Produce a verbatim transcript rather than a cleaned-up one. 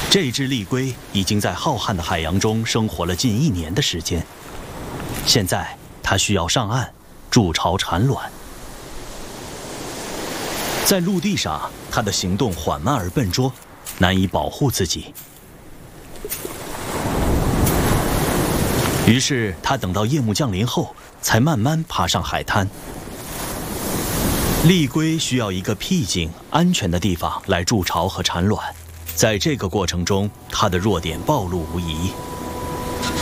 这只丽龟已经在浩瀚的海洋中生活了近一年的时间，现在它需要上岸筑巢产卵。在陆地上，它的行动缓慢而笨拙，难以保护自己。于是，它等到夜幕降临后，才慢慢爬上海滩。丽龟需要一个僻静、安全的地方来筑巢和产卵。在这个过程中，它的弱点暴露无遗。